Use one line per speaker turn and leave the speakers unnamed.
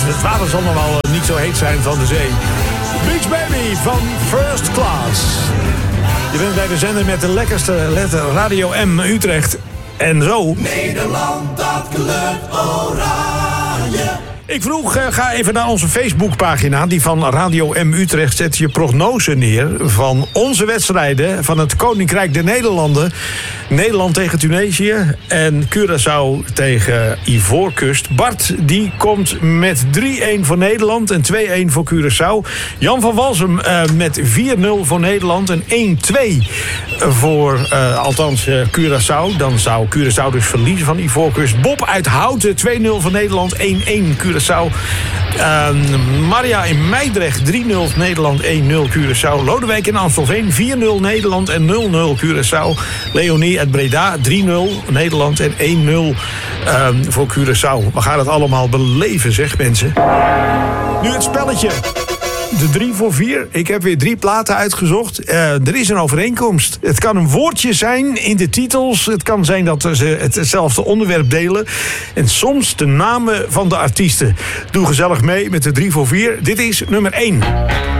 Het water zal nog wel niet zo heet zijn van de zee. Beach Baby van First Class. Je bent bij de zender met de lekkerste letter Radio M Utrecht. En zo...
Nederland, dat kleurt oranje.
Ik vroeg, ga even naar onze Facebookpagina, die van Radio M Utrecht. Zet je prognose neer van onze wedstrijden van het Koninkrijk der Nederlanden. Nederland tegen Tunesië en Curaçao tegen Ivoorkust. Bart, die komt met 3-1 voor Nederland en 2-1 voor Curaçao. Jan van Walsum met 4-0 voor Nederland en 1-2 voor, althans, Curaçao. Dan zou Curaçao dus verliezen van Ivoorkust. Bob uit Houten, 2-0 voor Nederland, 1-1 Curaçao. Maria in Meidrecht, 3-0 Nederland, 1-0 Curaçao. Lodewijk in Amstelveen, 4-0 Nederland en 0-0 Curaçao. Leonie uit Breda, 3-0 Nederland en 1-0 voor Curaçao. We gaan het allemaal beleven, zeg mensen. Nu het spelletje. De 3 voor 4. Ik heb weer 3 platen uitgezocht. Er is een overeenkomst. Het kan een woordje zijn in de titels. Het kan zijn dat ze hetzelfde onderwerp delen. En soms de namen van de artiesten. Doe gezellig mee met de 3 voor 4. Dit is nummer 1.